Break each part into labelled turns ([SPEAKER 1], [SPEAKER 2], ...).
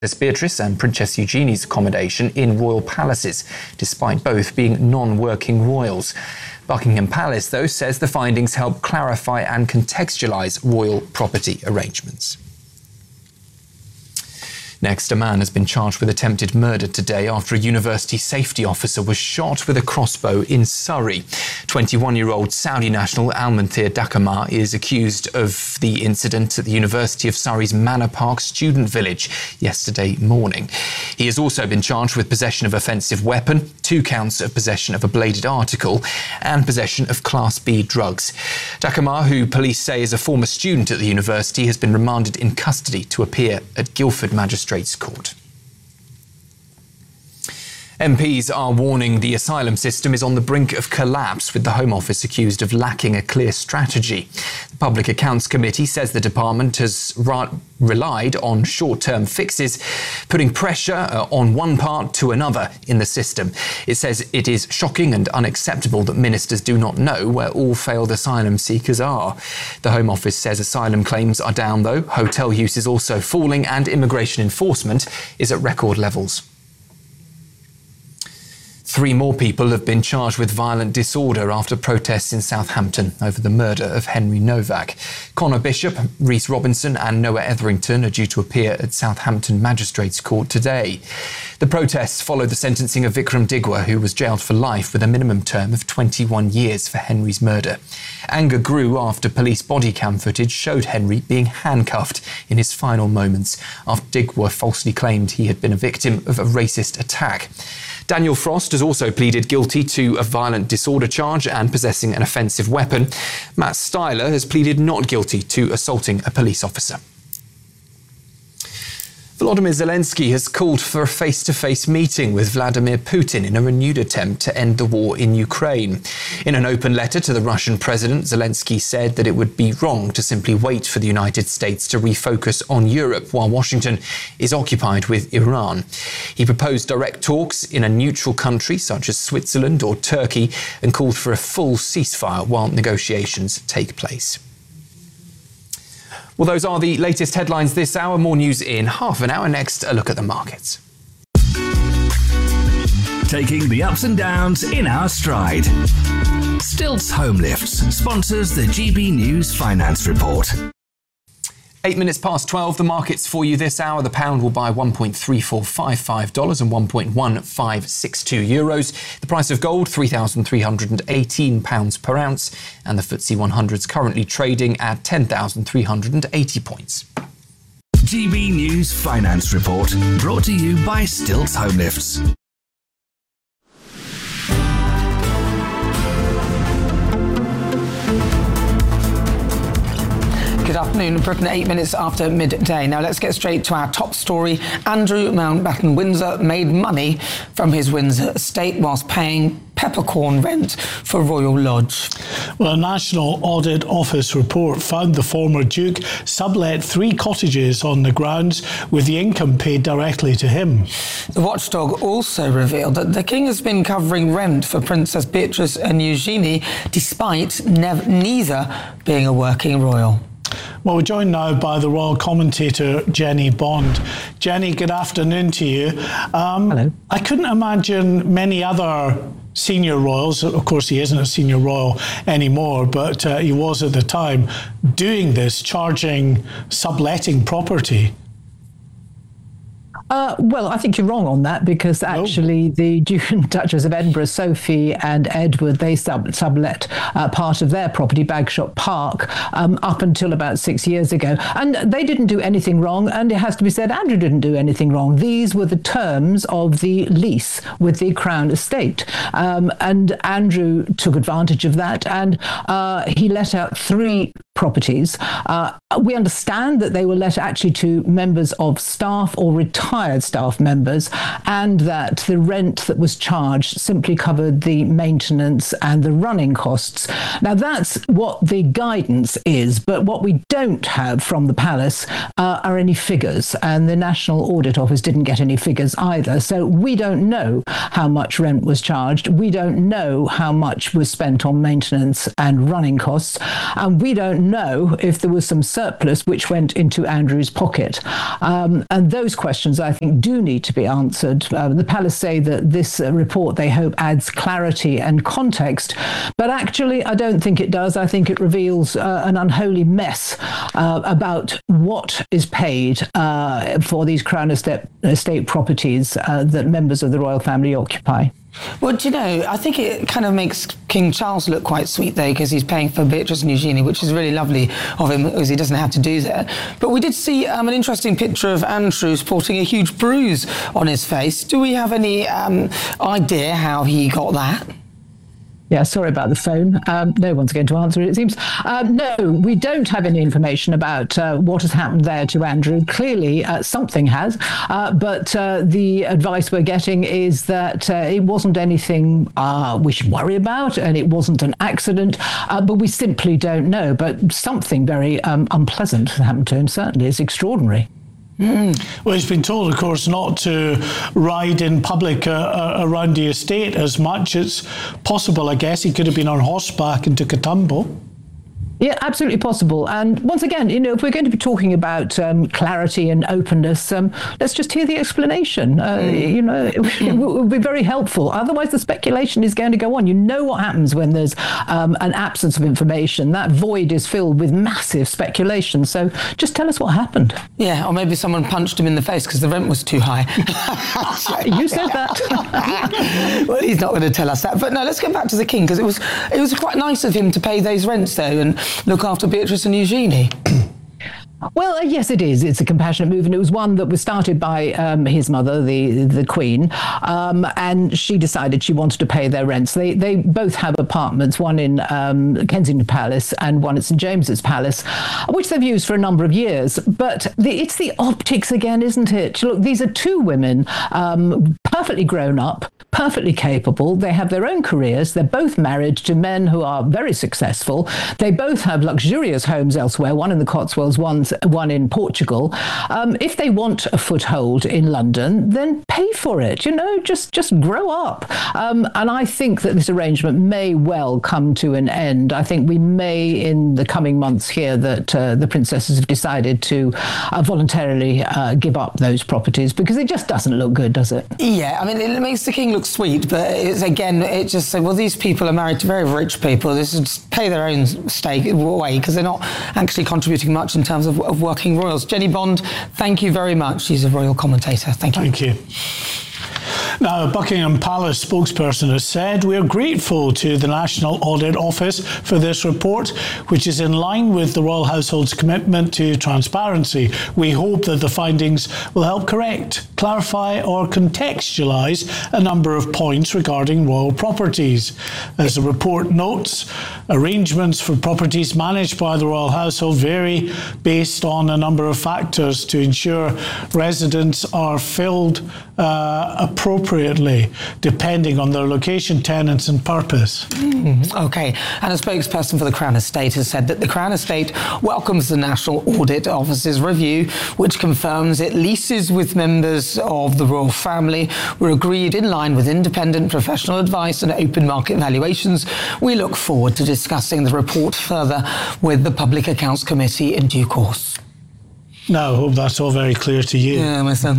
[SPEAKER 1] Princess Beatrice and Princess Eugenie's accommodation in royal palaces, despite both being non-working royals. Buckingham Palace, though, says the findings help clarify and contextualise royal property arrangements. Next, a man has been charged with attempted murder today after a university safety officer was shot with a crossbow in Surrey. 21-year-old Saudi national Almanthir Dakamar is accused of the incident at the University of Surrey's Manor Park student village yesterday morning. He has also been charged with possession of offensive weapon, 2 counts of possession of a bladed article and possession of Class B drugs. Dakamar, who police say is a former student at the university, has been remanded in custody to appear at Guildford Magistrates Court. MPs are warning the asylum system is on the brink of collapse, with the Home Office accused of lacking a clear strategy. The Public Accounts Committee says the department has relied on short-term fixes, putting pressure on one part to another in the system. It says it is shocking and unacceptable that ministers do not know where all failed asylum seekers are. The Home Office says asylum claims are down, though hotel use is also falling and immigration enforcement is at record levels. 3 more people have been charged with violent disorder after protests in Southampton over the murder of Henry Novak. Connor Bishop, Rhys Robinson and Noah Etherington are due to appear at Southampton Magistrates Court today. The protests follow the sentencing of Vikram Digwa, who was jailed for life with a minimum term of 21 years for Henry's murder. Anger grew after police body cam footage showed Henry being handcuffed in his final moments after Digwa falsely claimed he had been a victim of a racist attack. Daniel Frost has also pleaded guilty to a violent disorder charge and possessing an offensive weapon. Matt Styler has pleaded not guilty to assaulting a police officer. Volodymyr Zelensky has called for a face-to-face meeting with Vladimir Putin in a renewed attempt to end the war in Ukraine. In an open letter to the Russian president, Zelensky said that it would be wrong to simply wait for the United States to refocus on Europe while Washington is occupied with Iran. He proposed direct talks in a neutral country such as Switzerland or Turkey and called for a full ceasefire while negotiations take place. Well, those are the latest headlines this hour. More news in half an hour. Next, a look at the markets.
[SPEAKER 2] Taking the ups and downs in our stride. Stilts Home Lifts sponsors the GB News Finance Report.
[SPEAKER 1] 8 minutes past 12, the markets for you this hour. The pound will buy $1.3455 and €1.1562. The price of gold, £3,318 per ounce. And the FTSE 100 is currently trading at 10,380 points.
[SPEAKER 2] GB News Finance Report, brought to you by Stilts Home Lifts.
[SPEAKER 3] Good afternoon. Britain, 8 minutes after midday. Now let's get straight to our top story. Andrew Mountbatten Windsor made money from his Windsor estate whilst paying peppercorn rent for Royal Lodge.
[SPEAKER 4] Well, a National Audit Office report found the former Duke sublet 3 cottages on the grounds with the income paid directly to him.
[SPEAKER 3] The watchdog also revealed that the King has been covering rent for Princess Beatrice and Eugenie despite neither being a working royal.
[SPEAKER 4] Well, we're joined now by the royal commentator, Jenny Bond. Jenny, good afternoon to you.
[SPEAKER 5] Hello.
[SPEAKER 4] I couldn't imagine many other senior royals, of course he isn't a senior royal anymore, but he was at the time, doing this, subletting property.
[SPEAKER 5] Well, I think you're wrong on that, because actually the Duke and Duchess of Edinburgh, Sophie and Edward, they sublet part of their property, Bagshot Park, up until about 6 years ago. And they didn't do anything wrong. And it has to be said, Andrew didn't do anything wrong. These were the terms of the lease with the Crown Estate. And Andrew took advantage of that, and he let out 3 properties. We understand that they were let actually to members of staff or retired staff members, and that the rent that was charged simply covered the maintenance and the running costs. Now, that's what the guidance is, but what we don't have from the palace are any figures, and the National Audit Office didn't get any figures either. So we don't know how much rent was charged. We don't know how much was spent on maintenance and running costs, and we don't don't know if there was some surplus which went into Andrew's pocket. And those questions, I think, do need to be answered. The palace say that this report, they hope, adds clarity and context. But actually, I don't think it does. I think it reveals an unholy mess about what is paid for these Crown estate properties that members of the royal family occupy.
[SPEAKER 3] Well, do you know, I think it kind of makes King Charles look quite sweet, though, because he's paying for Beatrice and Eugenie, which is really lovely of him, because he doesn't have to do that. But we did see an interesting picture of Andrew sporting a huge bruise on his face. Do we have any idea how he got that?
[SPEAKER 5] Yeah, sorry about the phone. No one's going to answer it, it seems. No, we don't have any information about what has happened there to Andrew. Clearly, something has. But the advice we're getting is that it wasn't anything we should worry about, and it wasn't an accident. But we simply don't know. But something very unpleasant happened to him, certainly. It's extraordinary.
[SPEAKER 4] Well, he's been told, of course, not to ride in public around the estate as much. It's possible, I guess, he could have been on horseback and took a tumble.
[SPEAKER 5] Yeah, absolutely possible. And once again, if we're going to be talking about clarity and openness, let's just hear the explanation. It will be very helpful. Otherwise, the speculation is going to go on. You know what happens when there's an absence of information. That void is filled with massive speculation. So just tell us what happened.
[SPEAKER 3] Yeah, or maybe someone punched him in the face because the rent was too high.
[SPEAKER 5] You said that.
[SPEAKER 3] Well, he's not going to tell us that. But no, let's get back to the king, because it was quite nice of him to pay those rents, though, and look after Beatrice and Eugenie.
[SPEAKER 5] Well, yes, it is. It's a compassionate move, and it was one that was started by his mother, the Queen, and she decided she wanted to pay their rents. They both have apartments, one in Kensington Palace and one at St James's Palace, which they've used for a number of years. But it's the optics again, isn't it? Look, these are two women, perfectly grown up, perfectly capable. They have their own careers. They're both married to men who are very successful. They both have luxurious homes elsewhere, one in the Cotswolds, one in Portugal. If they want a foothold in London, then pay for it. Just grow up. And I think that this arrangement may well come to an end. I think we may, in the coming months, hear that the princesses have decided to voluntarily give up those properties, because it just doesn't look good, does it?
[SPEAKER 3] Yeah, I mean, it makes the king look sweet, but it just said, well, these people are married to very rich people. This is just pay their own stake away, because they're not actually contributing much in terms of working royals. Jenny Bond, thank you very much. She's a royal commentator. Thank you.
[SPEAKER 4] Thank you. Now, a Buckingham Palace spokesperson has said, "We are grateful to the National Audit Office for this report, which is in line with the Royal Household's commitment to transparency. We hope that the findings will help correct, clarify or contextualise a number of points regarding royal properties. As the report notes, arrangements for properties managed by the Royal Household vary based on a number of factors to ensure residents are filled appropriately, depending on their location, tenants and purpose."
[SPEAKER 3] OK. And a spokesperson for the Crown Estate has said that the Crown Estate welcomes the National Audit Office's review, which confirms it leases with members of the royal family were agreed in line with independent professional advice and open market valuations. We look forward to discussing the report further with the Public Accounts Committee in due course.
[SPEAKER 4] Now, I hope that's all very clear to you.
[SPEAKER 3] Yeah, myself.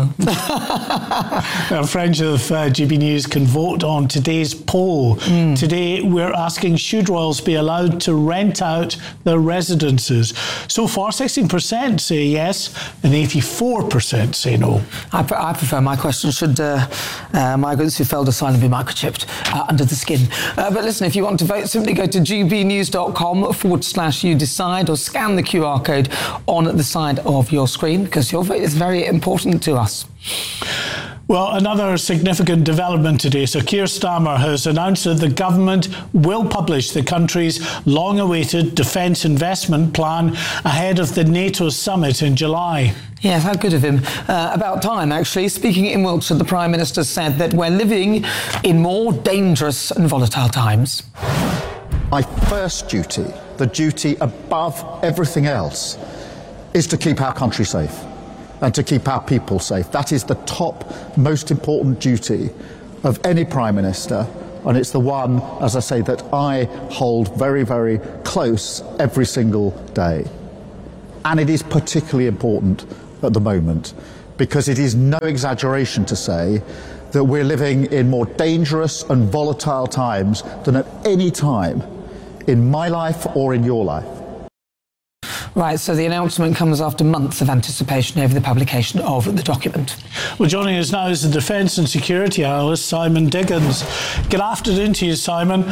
[SPEAKER 4] Now, friends of GB News can vote on today's poll. Today, we're asking, should royals be allowed to rent out their residences? So far, 16% say yes and 84% say no.
[SPEAKER 3] I prefer my question, should migrants who failed asylum be microchipped under the skin? But listen, if you want to vote, simply go to gbnews.com/you decide, or scan the QR code on the side of your screen, because your vote is very important to us.
[SPEAKER 4] Well, another significant development today. So Keir Starmer has announced that the government will publish the country's long-awaited defence investment plan ahead of the NATO summit in July.
[SPEAKER 3] Yes, how good of him. About time, actually. Speaking in Wiltshire, the Prime Minister said that we're living in more dangerous and volatile times.
[SPEAKER 6] My first duty, the duty above everything else, is to keep our country safe and to keep our people safe. That is the top, most important duty of any Prime Minister and it's the one, as I say, that I hold very, very close every single day. And it is particularly important at the moment, because it is no exaggeration to say that we're living in more dangerous and volatile times than at any time in my life or in your life.
[SPEAKER 3] Right, so the announcement comes after months of anticipation over the publication of the document.
[SPEAKER 4] Well, joining us now is the Defence and Security Analyst, Simon Diggins. Good afternoon to you, Simon.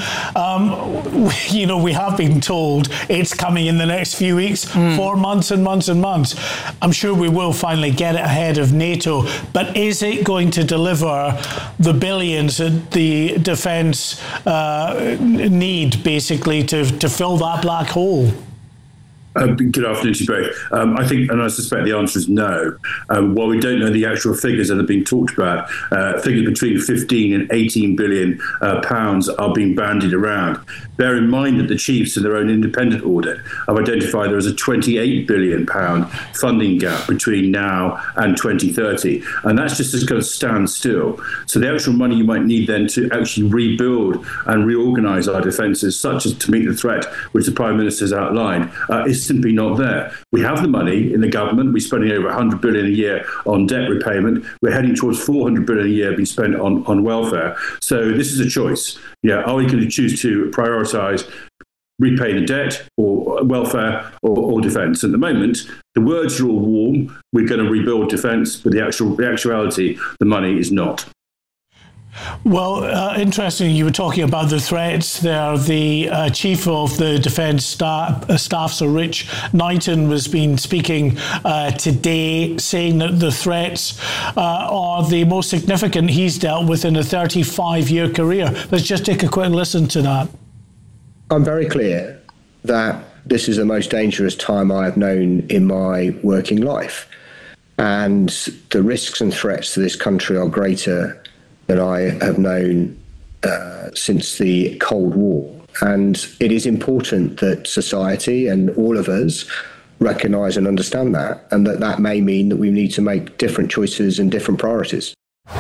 [SPEAKER 4] We have been told it's coming in the next few weeks, for months and months and months. I'm sure we will finally get it ahead of NATO, but is it going to deliver the billions that the defence need, basically, to fill that black hole?
[SPEAKER 7] Good afternoon to you both. I think, and I suspect the answer is no. While we don't know the actual figures that are being talked about, figures between 15 and 18 billion pounds are being bandied around. Bear in mind that the chiefs, in their own independent audit, have identified there is a 28 billion pound funding gap between now and 2030, and that's just as going to stand still. So the actual money you might need then to actually rebuild and reorganise our defences, such as to meet the threat which the Prime Minister has outlined, is simply not there. We have the money in the government. We're spending over 100 billion a year on debt repayment. We're heading towards 400 billion a year being spent on welfare. So this is a choice. Are we going to choose to prioritise repaying the debt or welfare or defence? At the moment, the words are all warm. We're going to rebuild defence, but the actuality, the money is not.
[SPEAKER 4] Well, interesting, you were talking about the threats there. The Chief of the Defence Staff, Sir Rich Knighton, was been speaking today, saying that the threats are the most significant he's dealt with in a 35-year career. Let's just take a quick listen to that.
[SPEAKER 8] I'm very clear that this is the most dangerous time I have known in my working life. And the risks and threats to this country are greater than I have known since the Cold War. And it is important that society and all of us recognise and understand that, and that may mean that we need to make different choices and different priorities.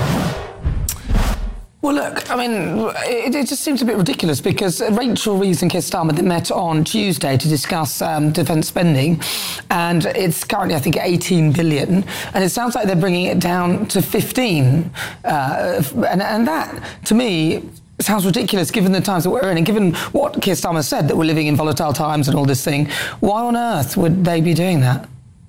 [SPEAKER 3] Well, look, I mean, it just seems a bit ridiculous, because Rachel Reeves and Keir Starmer, they met on Tuesday to discuss defence spending, and it's currently, I think, 18 billion, and it sounds like they're bringing it down to 15. And that, to me, sounds ridiculous given the times that we're in, and given what Keir Starmer said, that we're living in volatile times and all this thing. Why on earth would they be doing that?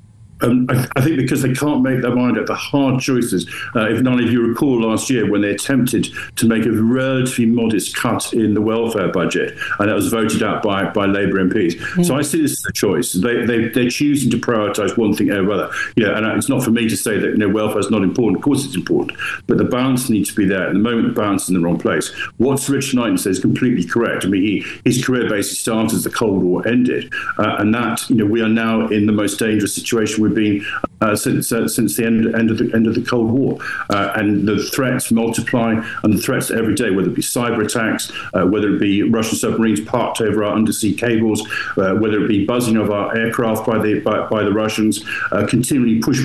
[SPEAKER 7] I think because they can't make their mind up the hard choices. If none of you recall last year when they attempted to make a relatively modest cut in the welfare budget, and that was voted out by Labour MPs. So I see this as a choice. They're choosing to prioritise one thing over other. And it's not for me to say that welfare is not important. Of course it's important, but the balance needs to be there. At the moment, the balance is in the wrong place. What Richard Knighton says is completely correct. I mean, his career basically started as the Cold War ended, and that we are now in the most dangerous situation we've been since the end of the Cold War, and the threats multiply, and the threats every day, whether it be cyber attacks, whether it be Russian submarines parked over our undersea cables, whether it be buzzing of our aircraft by the Russians, continually push.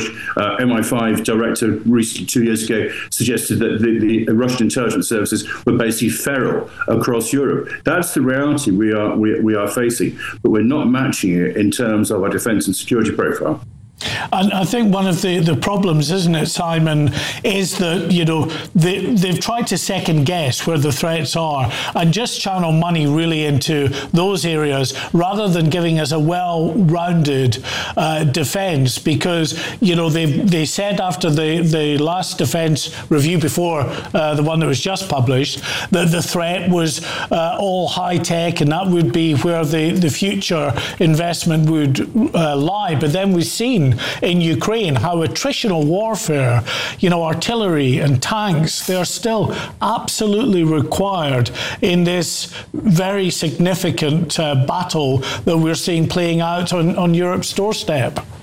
[SPEAKER 7] MI5 director recently 2 years ago suggested that the Russian intelligence services were basically feral across Europe. That's the reality we are facing, but we're not matching it in terms of our defence and security profile.
[SPEAKER 4] And I think one of the problems, isn't it, Simon, is that, they've tried to second guess where the threats are and just channel money really into those areas rather than giving us a well-rounded defence, because, they said after the last defence review before the one that was just published that the threat was all high-tech, and that would be where the future investment would lie. But then we've seen in Ukraine how attritional warfare, artillery and tanks, they're still absolutely required in this very significant battle that we're seeing playing out on Europe's doorstep.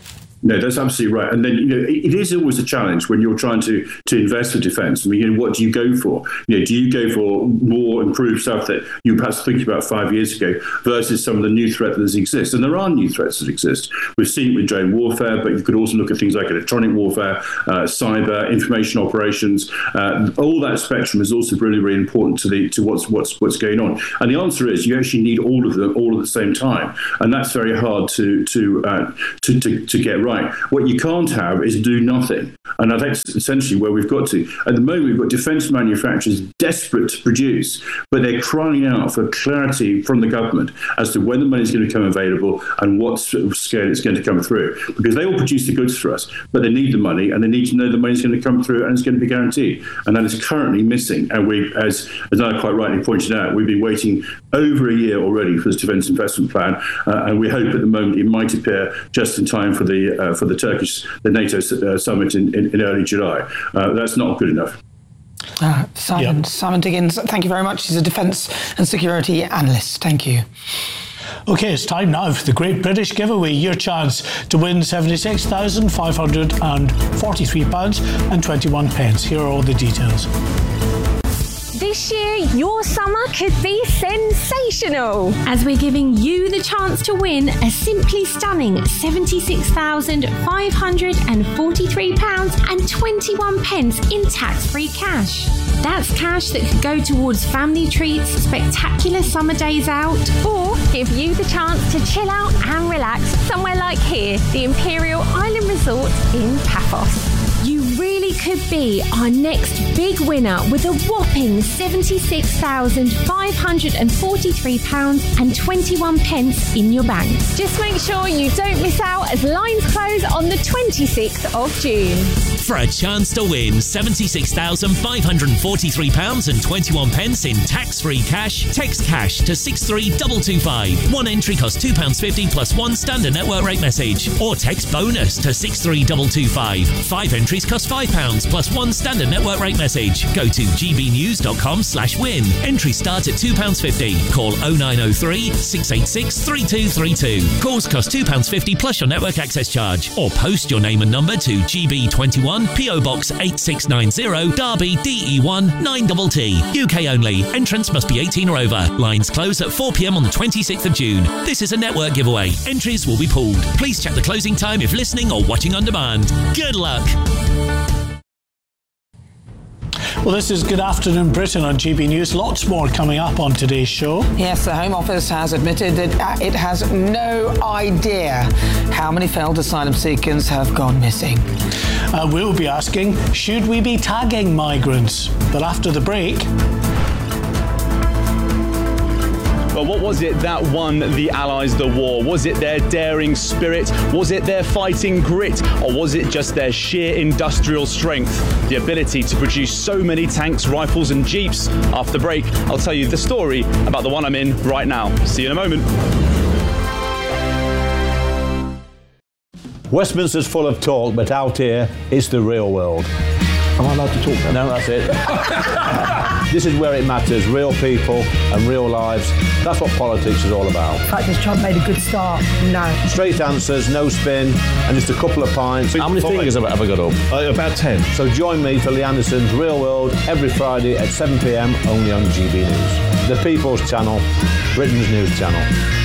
[SPEAKER 7] No, that's absolutely right. And then, it is always a challenge when you're trying to invest for defence. I mean, what do you go for? Do you go for more improved stuff that you perhaps thinking about 5 years ago versus some of the new threats that exist? And there are new threats that exist. We've seen it with drone warfare, but you could also look at things like electronic warfare, cyber, information operations. All that spectrum is also really, really important to what's going on. And the answer is you actually need all of them all at the same time, and that's very hard to get right. What you can't have is do nothing, and that's essentially where we've got to. At the moment, we've got defence manufacturers desperate to produce, but they're crying out for clarity from the government as to when the money is going to become available and what scale it's going to come through. Because they all produce the goods for us, but they need the money, and they need to know the money is going to come through and it's going to be guaranteed. And that is currently missing. And we, as I quite rightly pointed out, we've been waiting over a year already for this defence investment plan, and we hope at the moment it might appear just in time for the NATO summit in early July. That's not good enough.
[SPEAKER 3] Simon Diggins, thank you very much. He's a defence and security analyst. Thank you.
[SPEAKER 4] OK, it's time now for the Great British Giveaway. Your chance to win £76,543.21. Here are all the details.
[SPEAKER 9] This year, your summer could be sensational, as we're giving you the chance to win a simply stunning £76,543.21 in tax-free cash. That's cash that could go towards family treats, spectacular summer days out, or give you the chance to chill out and relax somewhere like here, the Imperial Island Resort in Paphos. You really could be our next big winner with a whopping £76,543.21 in your bank. Just make sure you don't miss out as lines close on the 26th of June.
[SPEAKER 10] For a chance to win £76,543.21 in tax-free cash, text cash to 63225. One entry costs £2.50 plus one standard network rate message, or text bonus to 63225. 5 entries cost £5 plus one standard network rate message. Go to gbnews.com/win. Entries start at £2.50. Call 0903 686 3232. Calls cost £2.50 plus your network access charge. Or post your name and number to GB21 PO Box 8690 Derby DE1 9TT. UK only. Entrance must be 18 or over. Lines close at 4 p.m. on the 26th of June. This is a network giveaway. Entries will be pulled. Please check the closing time if listening or watching on demand. Good luck.
[SPEAKER 4] Well, this is Good Afternoon Britain on GB News. Lots more coming up on today's show.
[SPEAKER 3] Yes, the Home Office has admitted that it has no idea how many failed asylum seekers have gone missing.
[SPEAKER 4] We'll be asking, should we be tagging migrants? But after the break...
[SPEAKER 11] But what was it that won the Allies the war? Was it their daring spirit? Was it their fighting grit? Or was it just their sheer industrial strength? The ability to produce so many tanks, rifles and jeeps? After the break, I'll tell you the story about the one I'm in right now. See you in a moment.
[SPEAKER 12] Westminster's full of talk, but out here, it's the real world. Am I allowed to talk then? No, that's it. This is where it matters, real people and real lives. That's what politics is all about.
[SPEAKER 13] In fact, has Trump made a good start? No.
[SPEAKER 12] Straight answers, no spin, and just a couple of pints. How many fingers have I got up?
[SPEAKER 14] About 10.
[SPEAKER 12] So join me for Lee Anderson's Real World every Friday at 7 p.m. only on GB News. The People's Channel, Britain's news channel.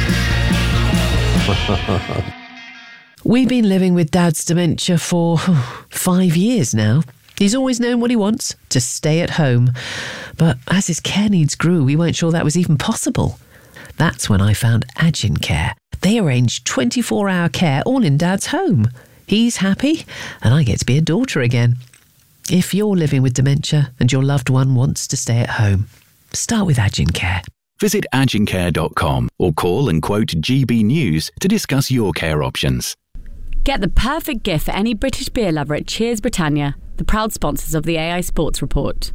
[SPEAKER 15] We've been living with Dad's dementia for 5 years now. He's always known what he wants, to stay at home. But as his care needs grew, we weren't sure that was even possible. That's when I found Agincare. They arrange 24-hour care all in Dad's home. He's happy, and I get to be a daughter again. If you're living with dementia and your loved one wants to stay at home, start with Agincare.
[SPEAKER 16] Visit agincare.com or call and quote GB News to discuss your care options.
[SPEAKER 17] Get the perfect gift for any British beer lover at Cheers Britannia, the proud sponsors of the AI Sports Report.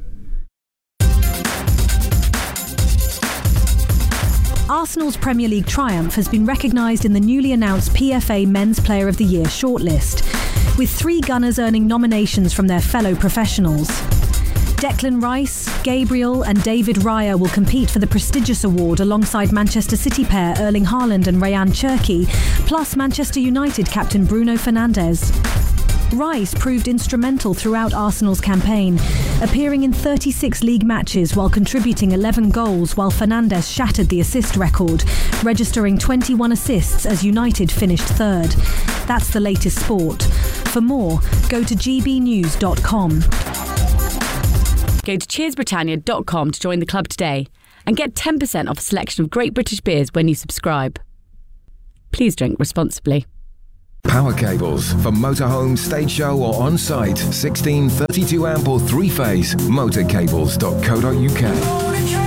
[SPEAKER 18] Arsenal's Premier League triumph has been recognised in the newly announced PFA Men's Player of the Year shortlist, with 3 Gunners earning nominations from their fellow professionals. Declan Rice, Gabriel and David Raya will compete for the prestigious award alongside Manchester City pair Erling Haaland and Rayan Cherki, plus Manchester United captain Bruno Fernandes. Rice proved instrumental throughout Arsenal's campaign, appearing in 36 league matches while contributing 11 goals, while Fernandes shattered the assist record, registering 21 assists as United finished third. That's the latest sport. For more, go to gbnews.com.
[SPEAKER 17] Go to cheersbritannia.com to join the club today and get 10% off a selection of great British beers when you subscribe. Please drink responsibly.
[SPEAKER 14] Power cables for motorhome, stage show or on-site. 16, 32 amp or 3-phase. Motorcables.co.uk.